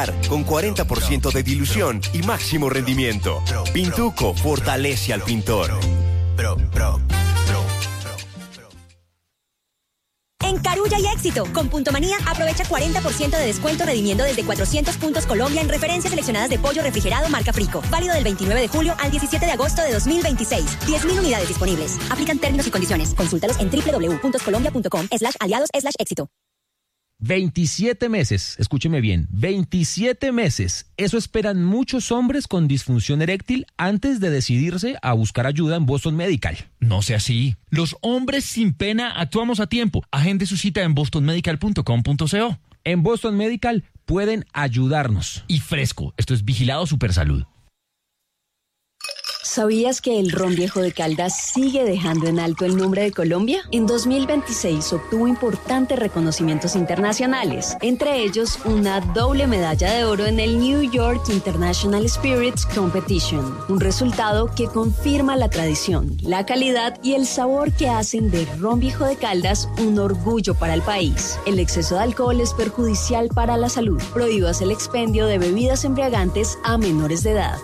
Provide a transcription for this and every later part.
con 40% de dilución y máximo rendimiento. Pintuco fortalece al pintor. En Carulla hay éxito. Con Punto Manía aprovecha 40% de descuento redimiendo desde 400 puntos Colombia en referencias seleccionadas de pollo refrigerado marca Frico. Válido del 29 de julio al 17 de agosto de 2026. 10.000 unidades disponibles. Aplican términos y condiciones. Consúltalos en www.colombia.com/aliados/éxito. 27 meses, escúcheme bien, 27 meses. Eso esperan muchos hombres con disfunción eréctil antes de decidirse a buscar ayuda en Boston Medical. No sea así. Los hombres sin pena actuamos a tiempo. Agende su cita en bostonmedical.com.co. En Boston Medical pueden ayudarnos. Y fresco, esto es Vigilado Supersalud. ¿Sabías que el ron Viejo de Caldas sigue dejando en alto el nombre de Colombia? En 2026 obtuvo importantes reconocimientos internacionales, entre ellos una doble medalla de oro en el New York International Spirits Competition, un resultado que confirma la tradición, la calidad y el sabor que hacen del ron Viejo de Caldas un orgullo para el país. El exceso de alcohol es perjudicial para la salud. Prohíbas el expendio de bebidas embriagantes a menores de edad.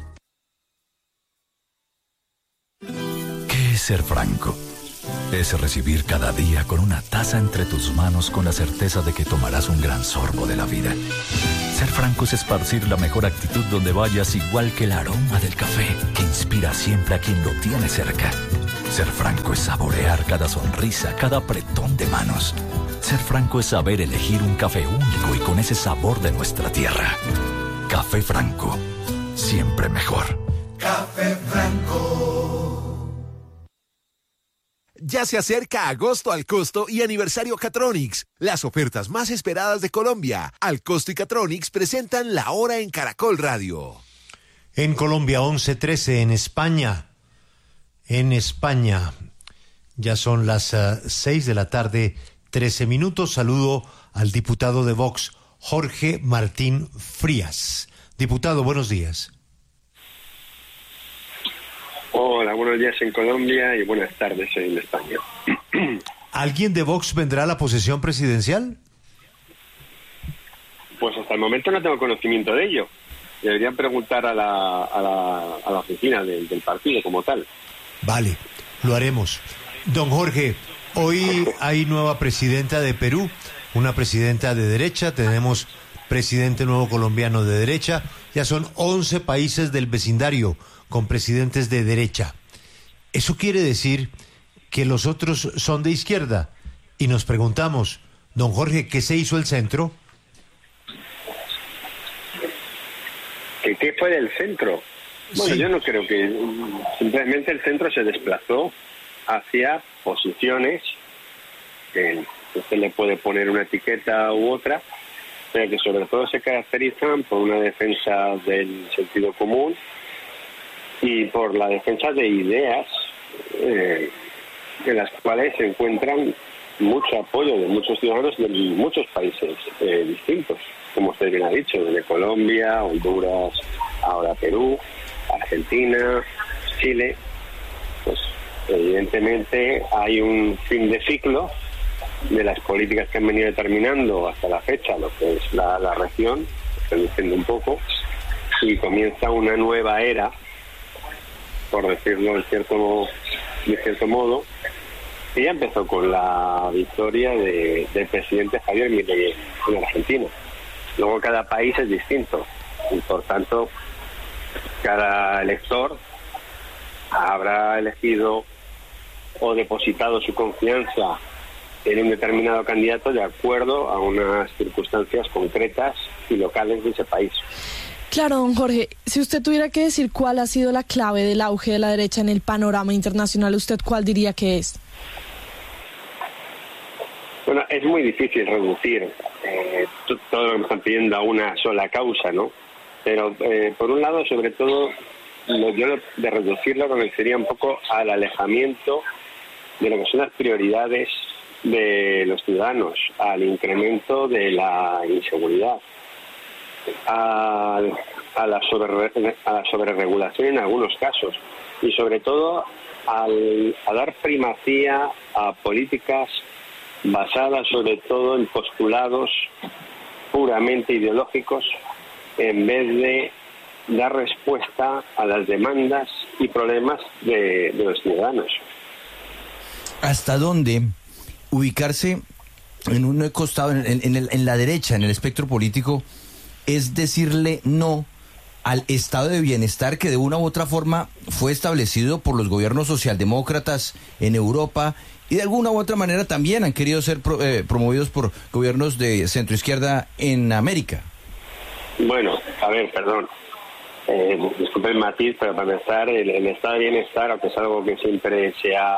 ¿Qué es ser franco? Es recibir cada día con una taza entre tus manos con la certeza de que tomarás un gran sorbo de la vida. Ser franco es esparcir la mejor actitud donde vayas, igual que el aroma del café que inspira siempre a quien lo tiene cerca. Ser franco es saborear cada sonrisa, cada apretón de manos. Ser franco es saber elegir un café único y con ese sabor de nuestra tierra. Café Franco, siempre mejor. Café Franco. Ya se acerca agosto al costo y aniversario Catronics, las ofertas más esperadas de Colombia. Al costo y Catronics presentan la hora en Caracol Radio. En Colombia 11:13, en España ya son las 6 de la tarde, 13 minutos. Saludo al diputado de Vox, Jorge Martín Frías. Diputado, buenos días. Hola, buenos días en Colombia y buenas tardes en España. ¿Alguien de Vox vendrá a la posesión presidencial? Pues hasta el momento no tengo conocimiento de ello. Deberían preguntar a la oficina del partido como tal. Vale, lo haremos. Don Jorge, hoy hay nueva presidenta de Perú, una presidenta de derecha, tenemos presidente nuevo colombiano de derecha, ya son 11 países del vecindario con presidentes de derecha. Eso quiere decir que los otros son de izquierda. Y nos preguntamos, don Jorge, ¿qué se hizo el centro? ¿Qué fue del centro? Bueno, sí. Yo no creo que... Simplemente el centro se desplazó hacia posiciones que usted le puede poner una etiqueta u otra, pero que sobre todo se caracterizan por una defensa del sentido común y por la defensa de ideas en las cuales se encuentran mucho apoyo de muchos ciudadanos de muchos países distintos, como usted bien ha dicho, desde Colombia, Honduras, ahora Perú, Argentina, Chile. Pues evidentemente hay un fin de ciclo de las políticas que han venido determinando hasta la fecha lo que es la región, estoy diciendo un poco, y comienza una nueva era, por decirlo de cierto modo, que ya empezó con la victoria del presidente Javier Milei en Argentina. Luego cada país es distinto y por tanto cada elector habrá elegido o depositado su confianza en un determinado candidato de acuerdo a unas circunstancias concretas y locales de ese país. Claro, don Jorge, si usted tuviera que decir cuál ha sido la clave del auge de la derecha en el panorama internacional, ¿usted cuál diría que es? Bueno, es muy difícil reducir todo lo que me están pidiendo a una sola causa, ¿no? Pero por un lado, sobre todo, yo de reducirlo lo que sería un poco al alejamiento de lo que son las prioridades de los ciudadanos, al incremento de la inseguridad, a la sobreregulación en algunos casos y sobre todo a dar primacía a políticas basadas sobre todo en postulados puramente ideológicos en vez de dar respuesta a las demandas y problemas de los ciudadanos. ¿Hasta dónde ubicarse en un costado, en la derecha, en el espectro político, es decirle no al estado de bienestar que de una u otra forma fue establecido por los gobiernos socialdemócratas en Europa y de alguna u otra manera también han querido ser promovidos por gobiernos de centroizquierda en América? Bueno, a ver, perdón. Disculpe el matiz, pero para empezar, el estado de bienestar, aunque es algo que siempre se ha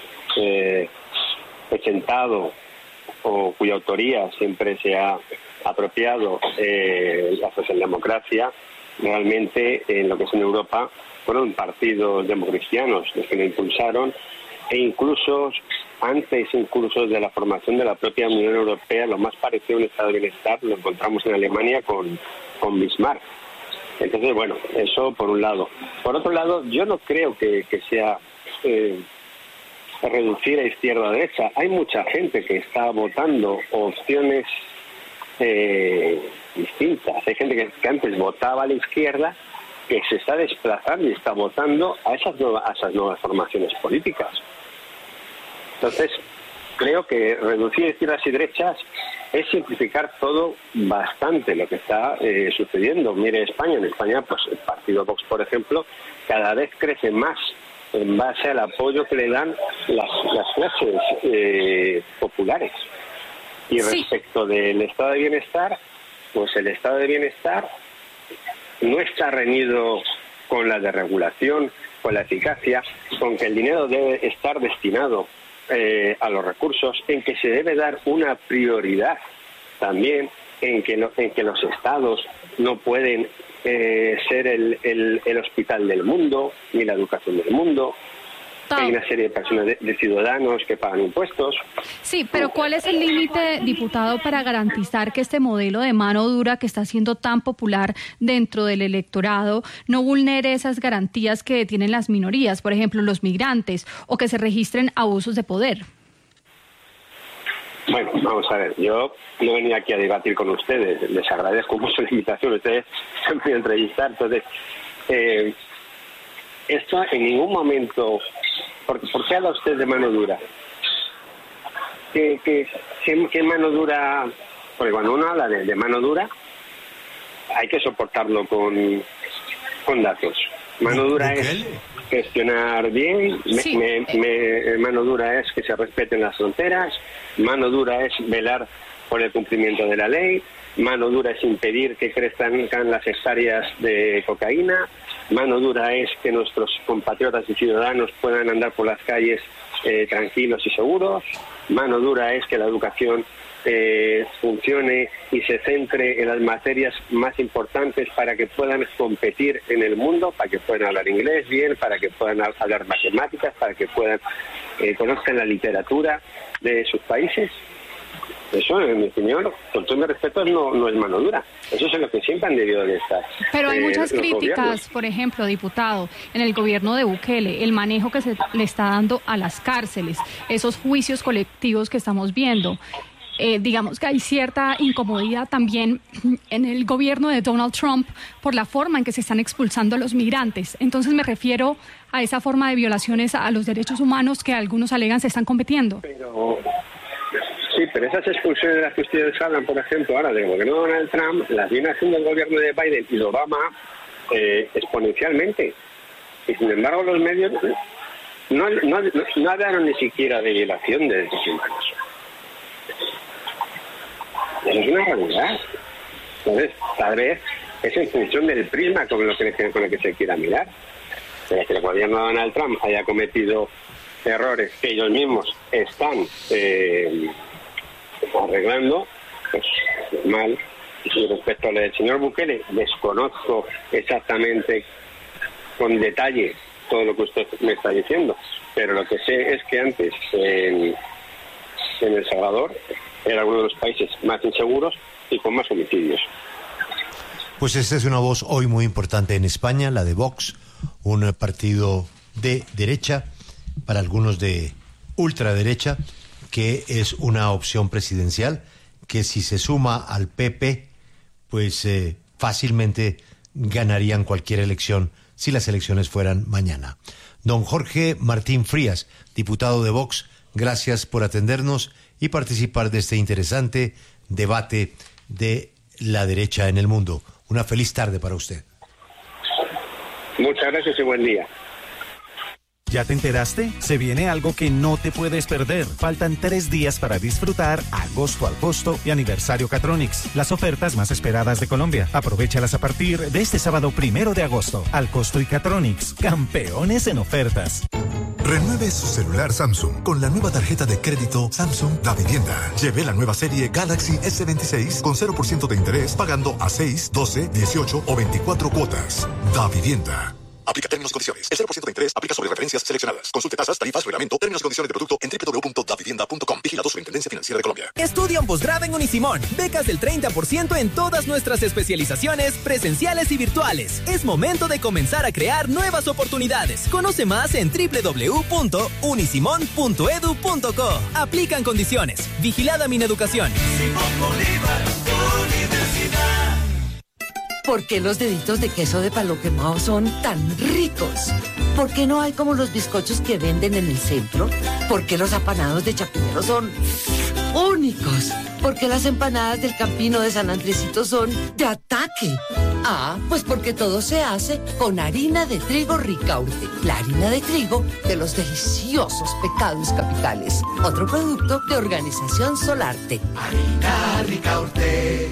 presentado o cuya autoría siempre se ha apropiado la socialdemocracia, realmente en lo que es en Europa fueron partidos democristianos los que lo impulsaron, e incluso antes de la formación de la propia Unión Europea, lo más parecido a un estado de bienestar lo encontramos en Alemania con Bismarck. Entonces, bueno, eso por un lado. Por otro lado, yo no creo que sea reducir a izquierda o derecha. Hay mucha gente que está votando opciones distintas. Hay gente que antes votaba a la izquierda, que se está desplazando y está votando a esas nuevas formaciones políticas. Entonces, creo que reducir izquierdas y derechas es simplificar todo bastante lo que está sucediendo. Mire España, en España, pues el partido Vox, por ejemplo, cada vez crece más en base al apoyo que le dan las clases populares. Y respecto del estado de bienestar, pues el estado de bienestar no está reñido con la desregulación, con la eficacia, con que el dinero debe estar destinado a los recursos, en que se debe dar una prioridad también, en que los estados no pueden ser el hospital del mundo, ni la educación del mundo. Hay una serie de personas, de ciudadanos que pagan impuestos. Sí, pero ¿cuál es el límite, diputado, para garantizar que este modelo de mano dura que está siendo tan popular dentro del electorado no vulnere esas garantías que tienen las minorías, por ejemplo, los migrantes, o que se registren abusos de poder? Bueno, vamos a ver, yo no venía aquí a debatir con ustedes, les agradezco mucho la invitación, ustedes se han podido entrevistar, entonces esto en ningún momento... ¿Por qué habla usted de mano dura? ¿Qué mano dura? Porque cuando uno habla de mano dura, hay que soportarlo con datos. Mano dura es gestionar bien, mano dura es que se respeten las fronteras, mano dura es velar por el cumplimiento de la ley, mano dura es impedir que crezcan las hectáreas de cocaína, mano dura es que nuestros compatriotas y ciudadanos puedan andar por las calles tranquilos y seguros, mano dura es que la educación funcione y se centre en las materias más importantes para que puedan competir en el mundo, para que puedan hablar inglés bien, para que puedan hablar matemáticas, para que puedan conozcan la literatura de sus países. Eso, en mi opinión, con todo mi respeto, no es mano dura. Eso es lo que siempre han debido de estar. Pero hay muchas críticas, gobiernos. Por ejemplo, diputado, en el gobierno de Bukele, el manejo que se le está dando a las cárceles, esos juicios colectivos que estamos viendo. Digamos que hay cierta incomodidad también en el gobierno de Donald Trump por la forma en que se están expulsando a los migrantes. Entonces me refiero a esa forma de violaciones a los derechos humanos que algunos alegan se están cometiendo. Pero esas expulsiones de las que ustedes hablan, por ejemplo, ahora del gobierno de Donald Trump, las viene haciendo el gobierno de Biden y de Obama exponencialmente. Y sin embargo los medios no hablaron ni siquiera de violación de derechos humanos. Eso es una realidad. Entonces, tal vez es en función del prisma con el que se quiera mirar. Pero que el gobierno de Donald Trump haya cometido errores que ellos mismos están arreglando, pues normal. Y respecto a lo del señor Bukele, desconozco exactamente con detalle todo lo que usted me está diciendo, pero lo que sé es que antes en El Salvador era uno de los países más inseguros y con más homicidios. Pues esta es una voz hoy muy importante en España, la de Vox, un partido de derecha, para algunos de ultraderecha, que es una opción presidencial, que si se suma al PP, pues fácilmente ganarían cualquier elección si las elecciones fueran mañana. Don Jorge Martín Frías, diputado de Vox, gracias por atendernos y participar de este interesante debate de la derecha en el mundo. Una feliz tarde para usted. Muchas gracias y buen día. ¿Ya te enteraste? Se viene algo que no te puedes perder. Faltan 3 días para disfrutar Agosto al Costo y Aniversario Catronics, las ofertas más esperadas de Colombia. Aprovéchalas a partir de este sábado 1 de agosto. Al Costo y Catronics, campeones en ofertas. Renueve su celular Samsung con la nueva tarjeta de crédito Samsung Da Vivienda. Lleve la nueva serie Galaxy S26 con 0% de interés pagando a 6, 12, 18 o 24 cuotas. Da Vivienda. Aplica términos y condiciones. El 0% de interés aplica sobre referencias seleccionadas. Consulte tasas, tarifas, reglamento, términos y condiciones de producto en www.davivienda.com. Vigilado Superintendencia Financiera de Colombia. Estudia un posgrado en Unisimón. Becas del 30% en todas nuestras especializaciones presenciales y virtuales. Es momento de comenzar a crear nuevas oportunidades. Conoce más en www.unisimon.edu.co. Aplican condiciones. Vigilada Mineducación. Simón Bolívar, Universidad. ¿Por qué los deditos de queso de Palo Quemado son tan ricos? ¿Por qué no hay como los bizcochos que venden en el centro? ¿Por qué los apanados de Chapinero son únicos? ¿Por qué las empanadas del Campino de San Andresito son de ataque? Ah, pues porque todo se hace con harina de trigo Ricaurte, la harina de trigo de los deliciosos Pecados Capitales. Otro producto de Organización Solarte. Harina Ricaurte.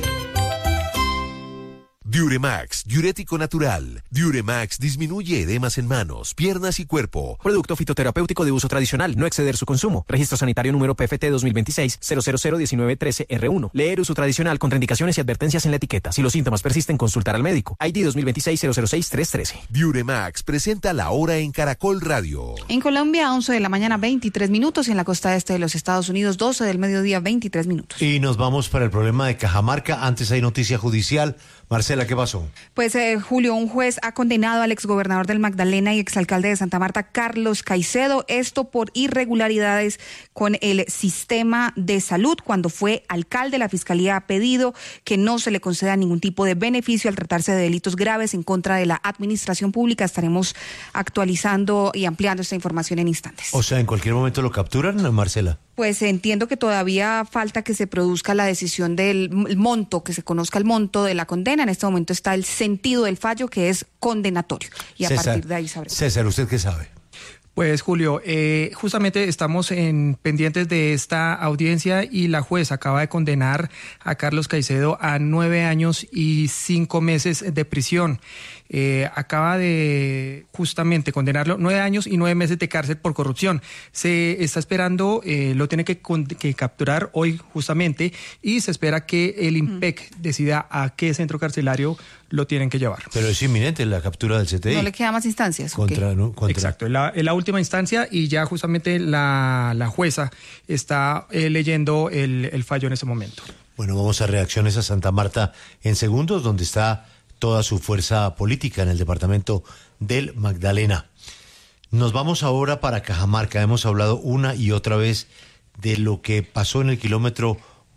Diuremax, diurético natural. Diuremax disminuye edemas en manos, piernas y cuerpo. Producto fitoterapéutico de uso tradicional, no exceder su consumo. Registro sanitario número PFT 2026-0001913R1. Leer uso tradicional, contraindicaciones y advertencias en la etiqueta. Si los síntomas persisten, consultar al médico. ID 2026-006-313. Diuremax presenta La Hora en Caracol Radio. En Colombia, 11 de la mañana, 23 minutos. Y en la costa este de los Estados Unidos, 12 del mediodía, 23 minutos. Y nos vamos para el problema de Cajamarca. Antes hay noticia judicial. Marcela, ¿qué pasó? Pues, Julio, un juez ha condenado al exgobernador del Magdalena y exalcalde de Santa Marta, Carlos Caicedo, esto por irregularidades con el sistema de salud. Cuando fue alcalde, la Fiscalía ha pedido que no se le conceda ningún tipo de beneficio al tratarse de delitos graves en contra de la administración pública. Estaremos actualizando y ampliando esta información en instantes. O sea, ¿en cualquier momento lo capturan, Marcela? Pues entiendo que todavía falta que se produzca la decisión del monto, que se conozca el monto de la condena. En este momento está el sentido del fallo, que es condenatorio. Y a partir de ahí sabremos. César, ¿usted qué sabe? Pues Julio, justamente estamos pendientes de esta audiencia y la juez acaba de condenar a Carlos Caicedo a 9 años y 5 meses de prisión. Acaba de justamente condenarlo 9 años y 9 meses de cárcel por corrupción. Se está esperando, lo tiene que capturar hoy justamente, y se espera que el IMPEC decida a qué centro carcelario lo tienen que llevar. Pero es inminente la captura del CTI. ¿No le quedan más instancias? Exacto, en la última instancia, y ya justamente la jueza está leyendo el fallo en ese momento. Bueno, vamos a reacciones a Santa Marta en segundos, donde está toda su fuerza política en el departamento del Magdalena. Nos vamos ahora para Cajamarca. Hemos hablado una y otra vez de lo que pasó en el kilómetro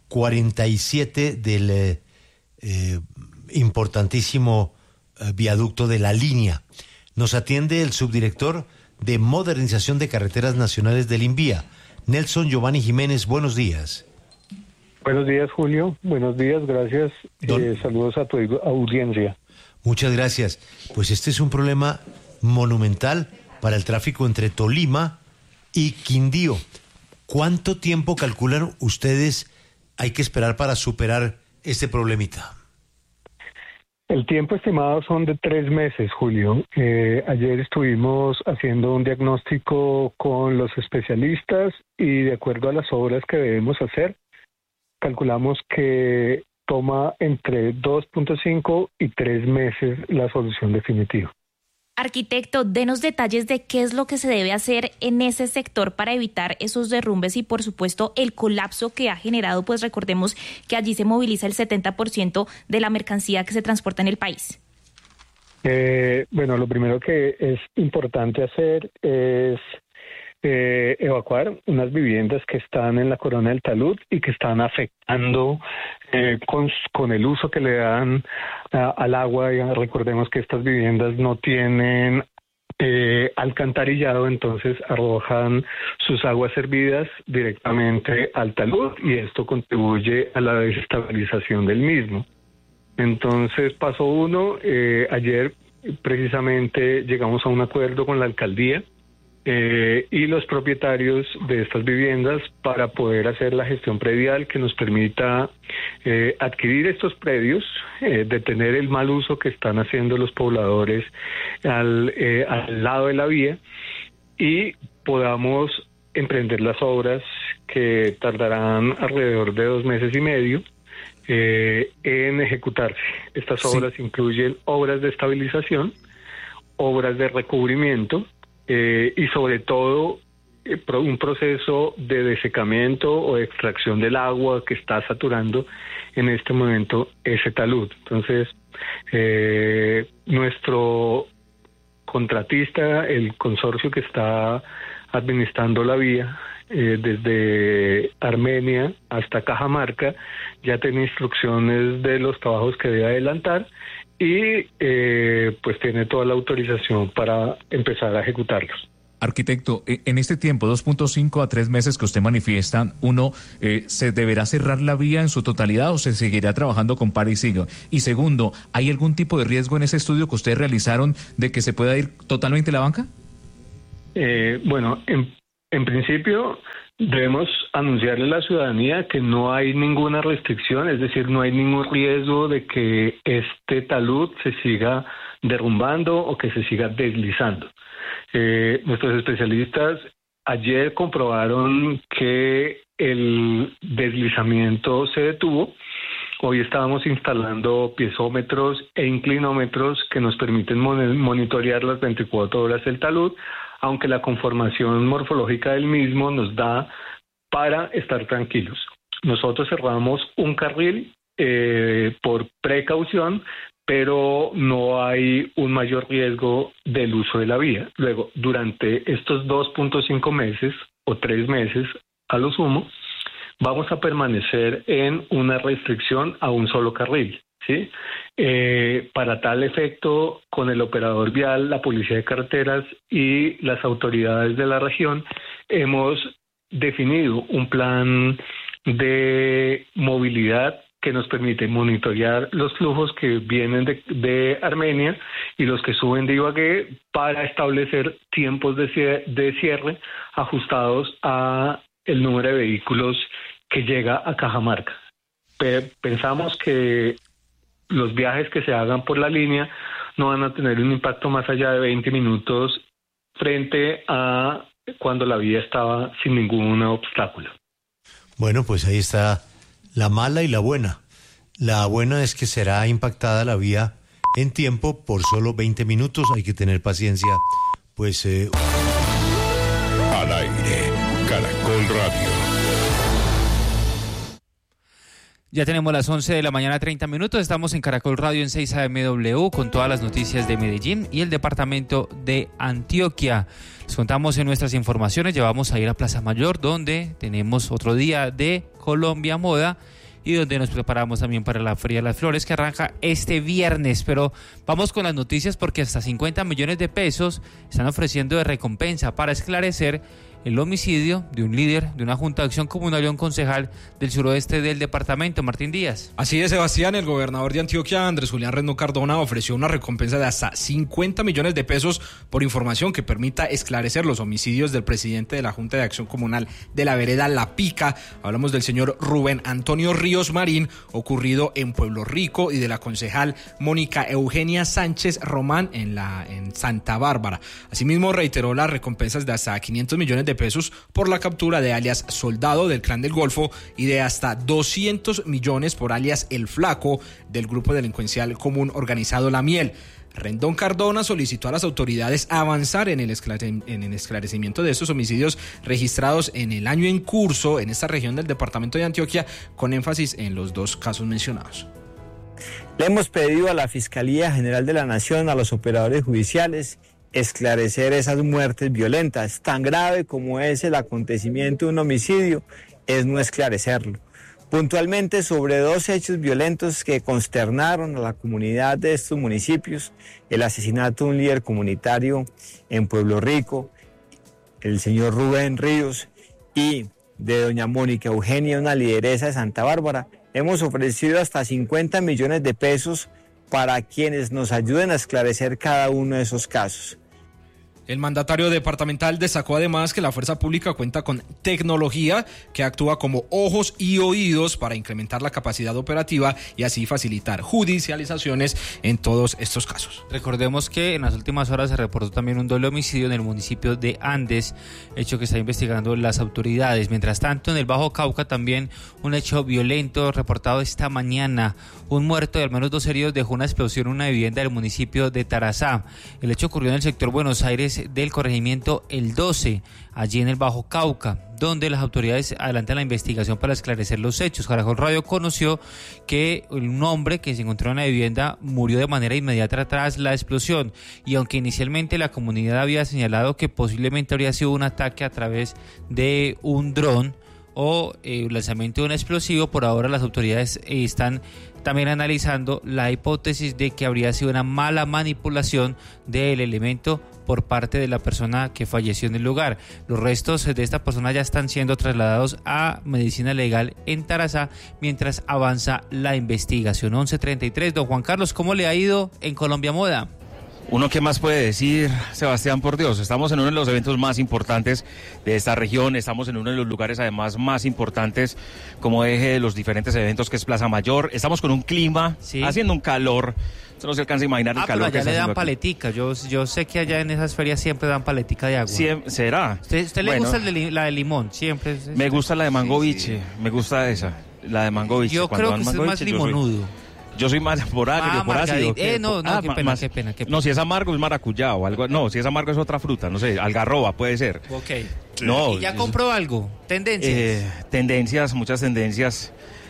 47 del importantísimo viaducto de La Línea. Nos atiende el subdirector de Modernización de Carreteras Nacionales del INVIA, Nelson Giovanni Jiménez. Buenos días. Buenos días, Julio. Buenos días, gracias. Saludos a tu audiencia. Muchas gracias. Pues este es un problema monumental para el tráfico entre Tolima y Quindío. ¿Cuánto tiempo calculan ustedes hay que esperar para superar este problemita? El tiempo estimado son de 3 meses, Julio. Ayer estuvimos haciendo un diagnóstico con los especialistas y de acuerdo a las obras que debemos hacer, calculamos que toma entre 2.5 y 3 meses la solución definitiva. Arquitecto, denos detalles de qué es lo que se debe hacer en ese sector para evitar esos derrumbes y, por supuesto, el colapso que ha generado, pues recordemos que allí se moviliza el 70% de la mercancía que se transporta en el país. Bueno, lo primero que es importante hacer es evacuar unas viviendas que están en la Corona del Talud y que están afectando con el uso que le dan al agua. Ya recordemos que estas viviendas no tienen alcantarillado, entonces arrojan sus aguas hervidas directamente al talud y esto contribuye a la desestabilización del mismo. Entonces, paso 1, ayer precisamente llegamos a un acuerdo con la alcaldía y los propietarios de estas viviendas para poder hacer la gestión predial que nos permita adquirir estos predios, detener el mal uso que están haciendo los pobladores al lado de la vía y podamos emprender las obras que tardarán alrededor de 2 meses y medio en ejecutarse. Estas obras incluyen obras de estabilización, obras de recubrimiento, y sobre todo un proceso de desecamiento o de extracción del agua que está saturando en este momento ese talud. Entonces, nuestro contratista, el consorcio que está administrando la vía, desde Armenia hasta Cajamarca, ya tiene instrucciones de los trabajos que debe adelantar y pues tiene toda la autorización para empezar a ejecutarlos. Arquitecto, en este tiempo, 2.5 a 3 meses que usted manifiesta, ¿se deberá cerrar la vía en su totalidad o se seguirá trabajando con para y siga? Y segundo, ¿hay algún tipo de riesgo en ese estudio que ustedes realizaron de que se pueda ir totalmente la banca? Bueno, en principio debemos anunciarle a la ciudadanía que no hay ninguna restricción, es decir, no hay ningún riesgo de que este talud se siga derrumbando o que se siga deslizando. Nuestros especialistas ayer comprobaron que el deslizamiento se detuvo. Hoy estábamos instalando piezómetros e inclinómetros que nos permiten monitorear las 24 horas el talud, aunque la conformación morfológica del mismo nos da para estar tranquilos. Nosotros cerramos un carril por precaución, pero no hay un mayor riesgo del uso de la vía. Luego, durante estos 2.5 meses o 3 meses a lo sumo, vamos a permanecer en una restricción a un solo carril, ¿sí? Para tal efecto, con el operador vial, la Policía de Carreteras y las autoridades de la región, hemos definido un plan de movilidad que nos permite monitorear los flujos que vienen de Armenia y los que suben de Ibagué para establecer tiempos de cierre ajustados a el número de vehículos que llega a Cajamarca. Pensamos que los viajes que se hagan por la línea no van a tener un impacto más allá de 20 minutos frente a cuando la vía estaba sin ningún obstáculo. Bueno, pues ahí está la mala y la buena. La buena es que será impactada la vía en tiempo por solo 20 minutos. Hay que tener paciencia, pues... Al aire, Caracol Radio. Ya tenemos las 11 de la mañana, 30 minutos. Estamos en Caracol Radio en 6 AMW con todas las noticias de Medellín y el departamento de Antioquia. Les contamos en nuestras informaciones, llevamos a ir a Plaza Mayor, donde tenemos otro día de Colombia Moda y donde nos preparamos también para la Feria de las Flores que arranca este viernes. Pero vamos con las noticias porque hasta 50 millones de pesos están ofreciendo de recompensa para esclarecer el homicidio de un líder de una Junta de Acción Comunal y un concejal del suroeste del departamento, Martín Díaz. Así es, Sebastián, el gobernador de Antioquia, Andrés Julián Rendón Cardona, ofreció una recompensa de hasta 50 millones de pesos por información que permita esclarecer los homicidios del presidente de la Junta de Acción Comunal de la vereda La Pica. Hablamos del señor Rubén Antonio Ríos Marín, ocurrido en Pueblo Rico, y de la concejal Mónica Eugenia Sánchez Román en Santa Bárbara. Asimismo, reiteró las recompensas de hasta 500 millones de pesos por la captura de alias Soldado del Clan del Golfo y de hasta 200 millones por alias El Flaco del grupo delincuencial común organizado La Miel. Rendón Cardona solicitó a las autoridades avanzar en el esclarecimiento de estos homicidios registrados en el año en curso en esta región del departamento de Antioquia, con énfasis en los 2 casos mencionados. Le hemos pedido a la Fiscalía General de la Nación, a los operadores judiciales esclarecer esas muertes violentas. Tan grave como es el acontecimiento de un homicidio, es no esclarecerlo. Puntualmente sobre 2 hechos violentos que consternaron a la comunidad de estos municipios, el asesinato de un líder comunitario en Pueblo Rico, el señor Rubén Ríos, y de doña Mónica Eugenia, una lideresa de Santa Bárbara, hemos ofrecido hasta 50 millones de pesos para quienes nos ayuden a esclarecer cada uno de esos casos. El mandatario departamental destacó además que la fuerza pública cuenta con tecnología que actúa como ojos y oídos para incrementar la capacidad operativa y así facilitar judicializaciones en todos estos casos. Recordemos que en las últimas horas se reportó también un doble homicidio en el municipio de Andes, hecho que está investigando las autoridades. Mientras tanto, en el Bajo Cauca también un hecho violento reportado esta mañana. Un muerto y al menos 2 heridos dejó una explosión en una vivienda del municipio de Tarazá. El hecho ocurrió en el sector Buenos Aires del corregimiento El 12, allí en el Bajo Cauca, donde las autoridades adelantan la investigación para esclarecer los hechos. Caracol Radio conoció que un hombre que se encontró en la vivienda murió de manera inmediata tras la explosión, y aunque inicialmente la comunidad había señalado que posiblemente habría sido un ataque a través de un dron o lanzamiento de un explosivo, por ahora las autoridades están también analizando la hipótesis de que habría sido una mala manipulación del elemento por parte de la persona que falleció en el lugar. Los restos de esta persona ya están siendo trasladados a medicina legal en Tarazá mientras avanza la investigación. 11:33. Don Juan Carlos, ¿cómo le ha ido en Colombia Moda? Uno, ¿qué más puede decir, Sebastián? Por Dios, estamos en uno de los eventos más importantes de esta región, estamos en uno de los lugares además más importantes como eje de los diferentes eventos, que es Plaza Mayor. Estamos con un clima, haciendo un calor, usted no se alcanza a imaginar el calor. Pero allá le dan paletica, yo sé que allá en esas ferias siempre dan paletica de agua. ¿Será? ¿Usted le gusta la de limón? Siempre. Me gusta la de mango biche, me gusta esa, la de mango biche. Yo creo que usted es más limonudo. Yo soy más por agrio, por ácido. Qué pena. No, si es amargo es maracuyá o algo. No, si es amargo es otra fruta, no sé, algarroba puede ser. Ok. No, ¿y ya compró algo? Tendencias, muchas tendencias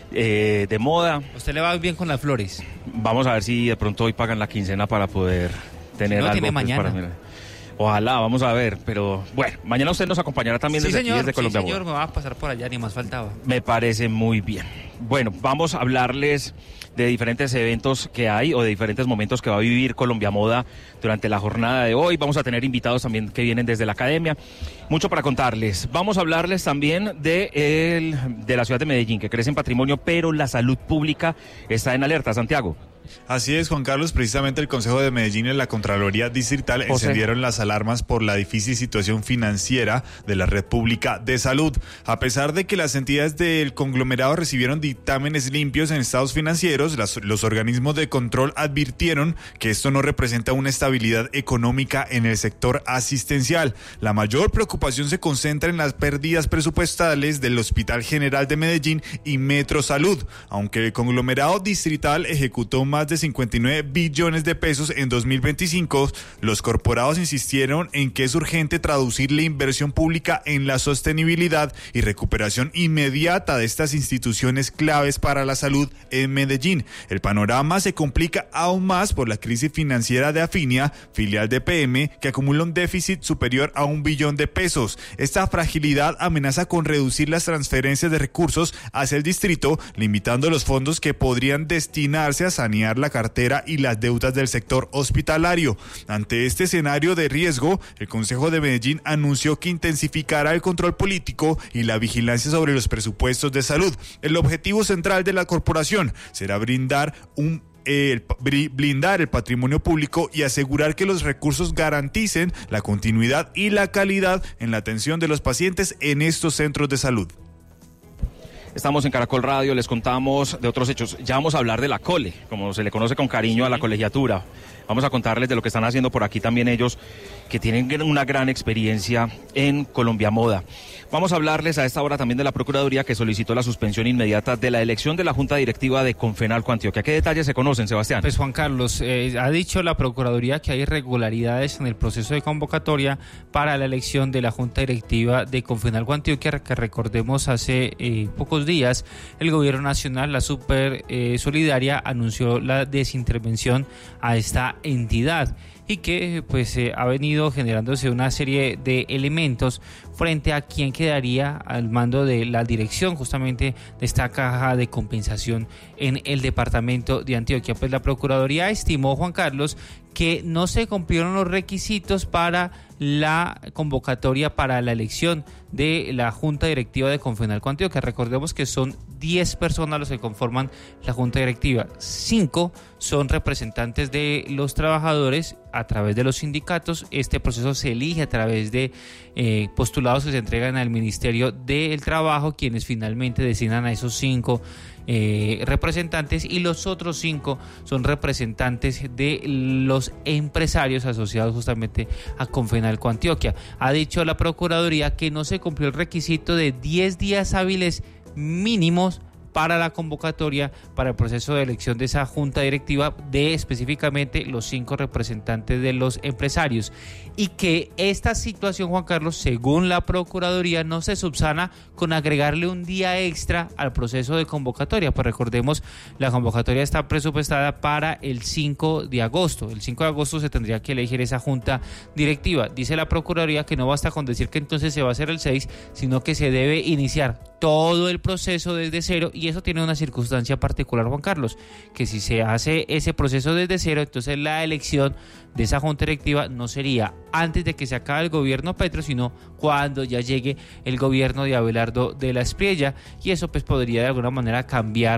de moda. ¿Usted le va bien con las flores? Vamos a ver si de pronto hoy pagan la quincena para poder tener algo. Tiene mañana. Ojalá, vamos a ver, pero bueno, mañana usted nos acompañará también desde aquí, desde Colombia. Sí, señor, me va a pasar por allá, ni más faltaba. Me parece muy bien. Bueno, vamos a hablarles de diferentes eventos que hay o de diferentes momentos que va a vivir Colombia Moda durante la jornada de hoy. Vamos a tener invitados también que vienen desde la academia. Mucho para contarles. Vamos a hablarles también de la ciudad de Medellín, que crece en patrimonio, pero la salud pública está en alerta. Santiago. Así es, Juan Carlos, precisamente el Consejo de Medellín y la Contraloría Distrital encendieron las alarmas por la difícil situación financiera de la red pública de salud. A pesar de que las entidades del conglomerado recibieron dictámenes limpios en estados financieros, los organismos de control advirtieron que esto no representa una estabilidad económica en el sector asistencial. La mayor preocupación se concentra en las pérdidas presupuestales del Hospital General de Medellín y Metro Salud, aunque el conglomerado distrital ejecutó más de 59 billones de pesos en 2025, los corporados insistieron en que es urgente traducir la inversión pública en la sostenibilidad y recuperación inmediata de estas instituciones claves para la salud en Medellín. El panorama se complica aún más por la crisis financiera de Afinia, filial de PM, que acumula un déficit superior a 1 billón de pesos. Esta fragilidad amenaza con reducir las transferencias de recursos hacia el distrito, limitando los fondos que podrían destinarse a sanear la cartera y las deudas del sector hospitalario. Ante este escenario de riesgo, el Consejo de Medellín anunció que intensificará el control político y la vigilancia sobre los presupuestos de salud. El objetivo central de la corporación será blindar el patrimonio público y asegurar que los recursos garanticen la continuidad y la calidad en la atención de los pacientes en estos centros de salud. Estamos en Caracol Radio, les contamos de otros hechos. Ya vamos a hablar de la cole, como se le conoce con cariño a la colegiatura. Vamos a contarles de lo que están haciendo por aquí también ellos, que tienen una gran experiencia en Colombia Moda. Vamos a hablarles a esta hora también de la Procuraduría, que solicitó la suspensión inmediata de la elección de la Junta Directiva de Confenalco Antioquia. ¿Qué detalles se conocen, Sebastián? Pues Juan Carlos, ha dicho la Procuraduría que hay irregularidades en el proceso de convocatoria para la elección de la Junta Directiva de Confenalco Antioquia, que recordemos hace pocos estos días el gobierno nacional, la Super Solidaria, anunció la desintervención a esta entidad y que pues ha venido generándose una serie de elementos frente a quien quedaría al mando de la dirección justamente de esta caja de compensación en el departamento de Antioquia. Pues la Procuraduría estimó, Juan Carlos, que no se cumplieron los requisitos para la convocatoria para la elección de la Junta Directiva de Confenalco Antioquia. Recordemos que son 10 personas los que conforman la Junta Directiva. 5 son representantes de los trabajadores a través de los sindicatos. Este proceso se elige a través de postulados que se entregan al Ministerio del Trabajo, quienes finalmente designan a esos 5 representantes, y los otros 5 son representantes de los empresarios asociados justamente a Confenalco Antioquia. Ha dicho la Procuraduría que no se cumplió el requisito de 10 días hábiles mínimos para la convocatoria para el proceso de elección de esa junta directiva de específicamente los 5 representantes de los empresarios, y que esta situación, Juan Carlos, según la Procuraduría, no se subsana con agregarle un día extra al proceso de convocatoria. Pues recordemos, la convocatoria está presupuestada para el 5 de agosto. El 5 de agosto se tendría que elegir esa junta directiva. Dice la Procuraduría que no basta con decir que entonces se va a hacer el 6, sino que se debe iniciar todo el proceso desde cero, y eso tiene una circunstancia particular, Juan Carlos, que si se hace ese proceso desde cero, entonces la elección de esa junta directiva no sería antes de que se acabe el gobierno Petro, sino cuando ya llegue el gobierno de Abelardo de la Espriella, y eso pues podría de alguna manera cambiar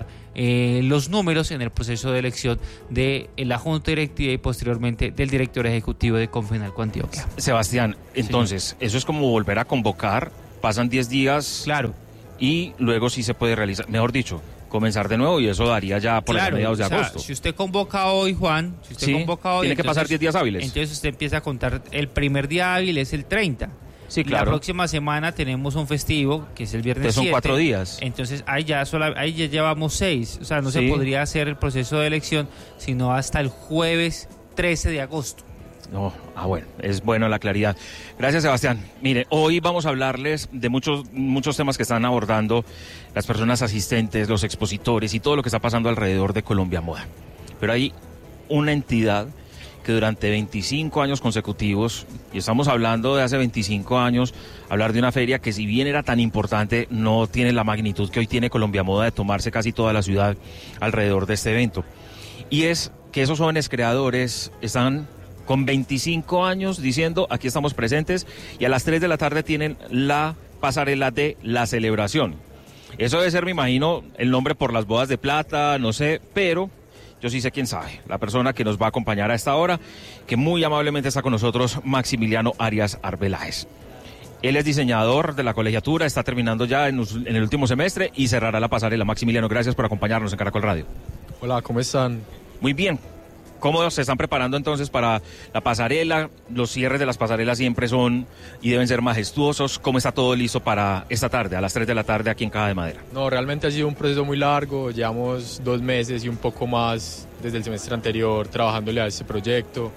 los números en el proceso de elección de la junta directiva y posteriormente del director ejecutivo de Confenalco Antioquia. Sebastián, entonces, sí, eso es como volver a convocar, pasan 10 días. Claro. Y luego sí se puede realizar, mejor dicho, comenzar de nuevo, y eso daría ya por los mediados de agosto. Si usted convoca hoy, Juan, convoca hoy, tiene que pasar 10 días hábiles. Entonces usted empieza a contar, el primer día hábil es el 30. Sí, claro. La próxima semana tenemos un festivo, que es el viernes 7. Son 4 días. Entonces ahí ya llevamos 6. O sea, no se podría hacer el proceso de elección sino hasta el jueves 13 de agosto. No, bueno, es bueno la claridad. Gracias, Sebastián. Mire, hoy vamos a hablarles de muchos temas que están abordando las personas asistentes, los expositores y todo lo que está pasando alrededor de Colombia Moda. Pero hay una entidad que durante 25 años consecutivos, y estamos hablando de hace 25 años, hablar de una feria que si bien era tan importante, no tiene la magnitud que hoy tiene Colombia Moda de tomarse casi toda la ciudad alrededor de este evento. Y es que esos jóvenes creadores están con 25 años diciendo, aquí estamos presentes, y a las 3 de la tarde tienen la pasarela de la celebración. Eso debe ser, me imagino, el nombre por las bodas de plata, no sé, pero yo sí sé quién sabe. La persona que nos va a acompañar a esta hora, que muy amablemente está con nosotros, Maximiliano Arias Arbeláez. Él es diseñador de la colegiatura, está terminando ya en el último semestre y cerrará la pasarela. Maximiliano, gracias por acompañarnos en Caracol Radio. Hola, ¿cómo están? Muy bien. ¿Cómo se están preparando entonces para la pasarela? Los cierres de las pasarelas siempre son y deben ser majestuosos. ¿Cómo está todo listo para esta tarde, a las 3 de la tarde aquí en Caja de Madera? No, realmente ha sido un proceso muy largo. Llevamos 2 meses y un poco más desde el semestre anterior trabajándole a este proyecto.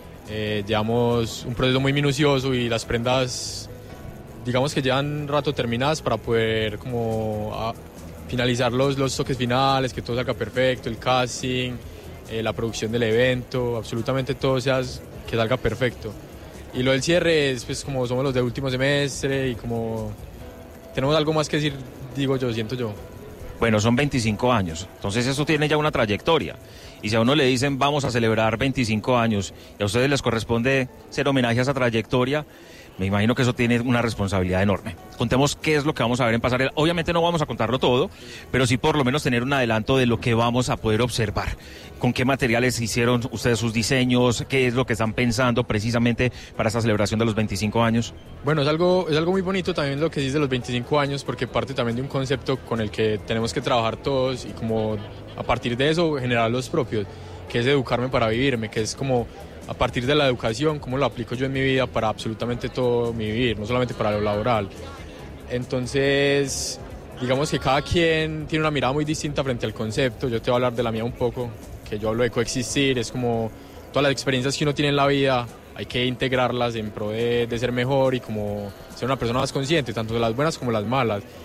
Llevamos un proceso muy minucioso y las prendas, digamos que llevan un rato terminadas para poder como finalizar los toques finales, que todo salga perfecto, el casting, la producción del evento, absolutamente todo que salga perfecto. Y lo del cierre es pues como somos los de último semestre y como tenemos algo más que decir, siento yo. Bueno, son 25 años, entonces eso tiene ya una trayectoria. Y si a uno le dicen vamos a celebrar 25 años y a ustedes les corresponde hacer homenaje a esa trayectoria, me imagino que eso tiene una responsabilidad enorme. Contemos qué es lo que vamos a ver en pasarela. Obviamente no vamos a contarlo todo, pero sí por lo menos tener un adelanto de lo que vamos a poder observar. ¿Con qué materiales hicieron ustedes sus diseños? ¿Qué es lo que están pensando precisamente para esta celebración de los 25 años? Bueno, es algo muy bonito también lo que dice de los 25 años, porque parte también de un concepto con el que tenemos que trabajar todos y como a partir de eso generar los propios, que es educarme para vivirme, que es como a partir de la educación, cómo lo aplico yo en mi vida para absolutamente todo mi vivir, no solamente para lo laboral. Entonces, digamos que cada quien tiene una mirada muy distinta frente al concepto. Yo te voy a hablar de la mía un poco, que yo hablo de coexistir, es como todas las experiencias que uno tiene en la vida, hay que integrarlas en pro de ser mejor y como ser una persona más consciente, tanto de las buenas como las malas.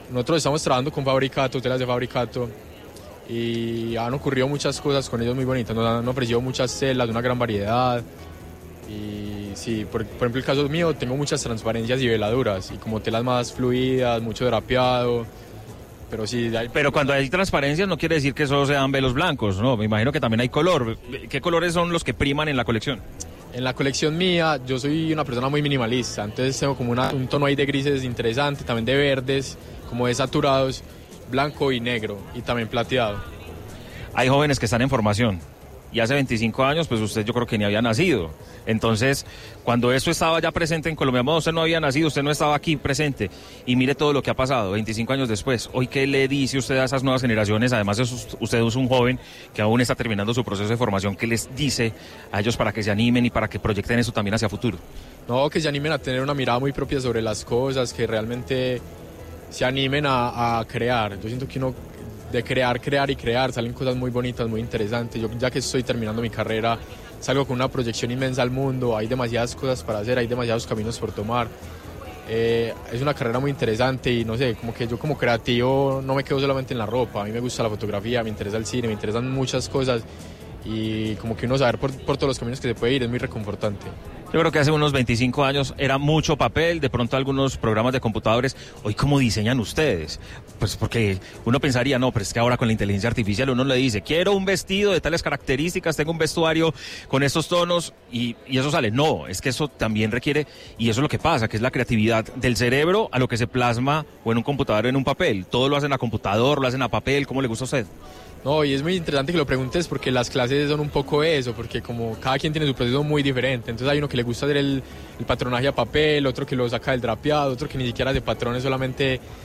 nosotros estamos trabajando con Fabricato, telas de Fabricato, y han ocurrido muchas cosas con ellos muy bonitas. Nos han ofrecido muchas telas, una gran variedad. Y sí, por ejemplo, el caso mío, tengo muchas transparencias y veladuras, y como telas más fluidas, mucho drapeado. Pero sí, pero cuando hay transparencias no quiere decir que solo sean velos blancos, ¿no? Me imagino que también hay color. ¿Qué colores son los que priman en la colección? En la colección mía, yo soy una persona muy minimalista, entonces tengo como un tono ahí de grises interesante, también de verdes, como de saturados, blanco y negro, y también plateado. Hay jóvenes que están en formación, y hace 25 años, pues usted yo creo que ni había nacido. Entonces, cuando eso estaba ya presente en Colombia, usted no había nacido, usted no estaba aquí presente, y mire todo lo que ha pasado 25 años después. Hoy, ¿qué le dice usted a esas nuevas generaciones? Además, usted es un joven que aún está terminando su proceso de formación. ¿Qué les dice a ellos para que se animen y para que proyecten eso también hacia futuro? No, que se animen a tener una mirada muy propia sobre las cosas, que realmente se animen a crear. Yo siento que uno de crear y crear salen cosas muy bonitas, muy interesantes. Yo ya que estoy terminando mi carrera, salgo con una proyección inmensa al mundo, hay demasiadas cosas para hacer, hay demasiados caminos por tomar. Es una carrera muy interesante y no sé, como que yo como creativo no me quedo solamente en la ropa, a mí me gusta la fotografía, me interesa el cine, me interesan muchas cosas y como que uno saber por todos los caminos que se puede ir es muy reconfortante. Yo creo que hace unos 25 años era mucho papel, de pronto algunos programas de computadores. Hoy, ¿cómo diseñan ustedes? Pues porque uno pensaría, no, pero es que ahora con la inteligencia artificial uno le dice, quiero un vestido de tales características, tengo un vestuario con estos tonos y eso sale. No, es que eso también requiere, y eso es lo que pasa, que es la creatividad del cerebro a lo que se plasma o en un computador o en un papel. Todo lo hacen a computador, lo hacen a papel. ¿Cómo le gusta a usted? No, y es muy interesante que lo preguntes porque las clases son un poco eso, porque como cada quien tiene su proceso muy diferente, entonces hay uno que le gusta hacer el patronaje a papel, otro que lo saca del drapeado, otro que ni siquiera hace patrones, solamente